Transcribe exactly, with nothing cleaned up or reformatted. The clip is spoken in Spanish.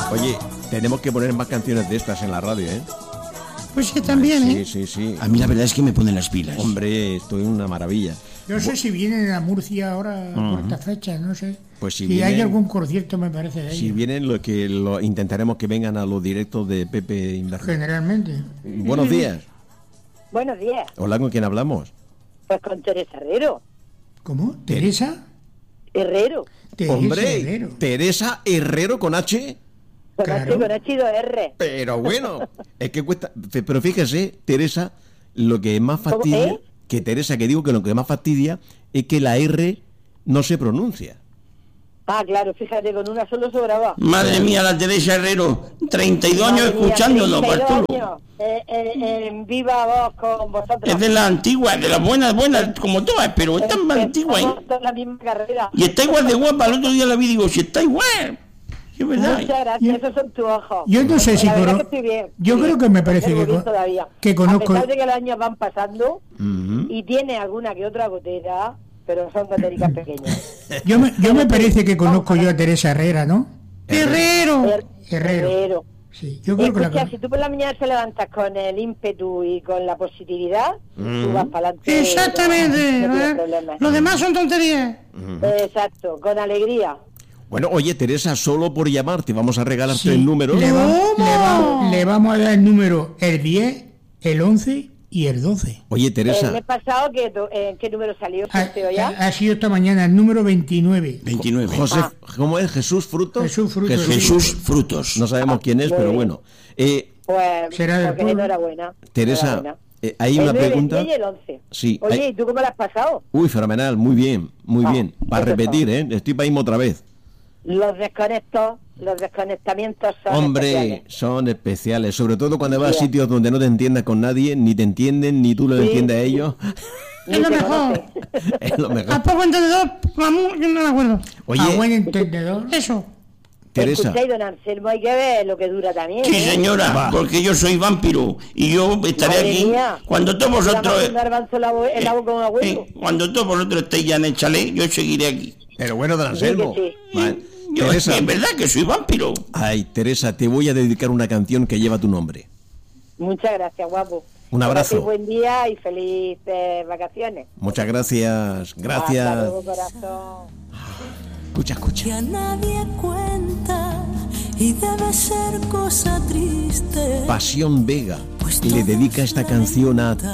Oye, tenemos que poner más canciones de estas en la radio, ¿eh? Pues sí, también, sí, ¿eh? Sí, sí, sí. A mí la verdad es que me ponen las pilas. Hombre, estoy una maravilla. Yo sé si vienen a Murcia ahora uh-huh. por esta fecha, no sé. Pues si, si vienen, hay algún concierto, me parece, de ellos. Si vienen, lo que lo intentaremos que vengan a los directos de Pepe Inverno. Generalmente. Buenos días. Buenos días. Hola, ¿con quién hablamos? Pues con Teresa Herrero. ¿Cómo? ¿Teresa? Herrero. Teresa Hombre, Herrero. Teresa Herrero con H. Con Claro. H, con H y dos R. Pero bueno, es que cuesta. Pero fíjese, Teresa, lo que más fastidia, ¿Eh? que Teresa, que digo que lo que más fastidia es que la R no se pronuncia. Ah, claro, fíjate, con una solo sobraba. Madre mía, la Teresa Herrero, treinta y dos años escuchándonos, Bartolo. Eh, eh, eh, viva vos con vosotros. Es de las antiguas, de las buenas, buenas, como todas, pero es tan antigua. ¿eh? La misma carrera. Y está igual de guapa. El otro día la vi y digo, si está igual. Es verdad. Muchas gracias, esos son tus ojos. Yo no sé si la verdad conozco. que estoy bien. Yo sí, creo que me parece tengo que, bien con... todavía. que conozco. A pesar de que los años van pasando Uh-huh. y tiene alguna que otra gotera, pero son gotericas pequeñas. Yo me, yo me parece que conozco yo a Teresa Herrera, ¿no? Herrero. Her- Herrero. Herrero. Sí, yo creo que la Escucha, conozco. si tú por la mañana te levantas con el ímpetu y con la positividad, tú vas para adelante. Exactamente. No, no tienes ¿eh? problemas. Los demás son tonterías. Exacto, con alegría. Bueno, oye, Teresa, solo por llamarte vamos a regalarte Sí, el número. Le, va- le, va- le vamos a dar el número el diez, el once y el doce. Oye, El Teresa, mes pasado, ¿qué, to- eh, ¿qué número salió? Ha, ¿Sorteo ya? ha- ha sido esta mañana el número veintinueve. veintinueve. José, Ah. ¿cómo es? ¿Jesús Frutos? Jesús Frutos, sí. Jesús Frutos. No sabemos quién es, muy pero bien. bueno. Eh, Pues, Será del porque pueblo. enhorabuena. Teresa, enhorabuena. eh, hay El una nueve, pregunta. el diez y el once. Sí, Oye, hay- ¿y tú cómo lo has pasado? Uy, fenomenal, muy bien, muy Ah, bien. Para eso repetir, está. ¿eh? Estoy para irme otra vez. Los desconectos, los desconectamientos son Hombre, especiales. son especiales, sobre todo cuando vas a Sí. sitios donde no te entiendas con nadie, ni te entienden, ni tú lo Sí. entiendes a ellos. Ni Es lo te mejor. conocen. Es lo A mejor. poco entendedor, vamos, yo no me acuerdo. Oye, A buen entendedor. Eso. Teresa, Escucháis, don Anselmo, hay que ver lo que dura también. Sí, ¿eh? señora, porque yo soy vampiro y yo estaré Madre aquí mía. cuando todos Vamos a vosotros hacer un garbanzo en la bo- en la boca de un abuelo. eh, cuando todos vosotros estéis ya en el chalet, yo seguiré aquí. pero bueno, don Anselmo. Sí que sí. Vale. Yo, Teresa, es verdad que soy vampiro. ay, Teresa, te voy a dedicar una canción que lleva tu nombre. Muchas gracias, guapo. Un abrazo. Que paséis buen día y felices vacaciones. Muchas gracias, Hasta gracias. luego, corazón. Escucha, escucha. Que a nadie cuenta y debe ser cosa triste. Pasión Vega Pues le dedica esta canción a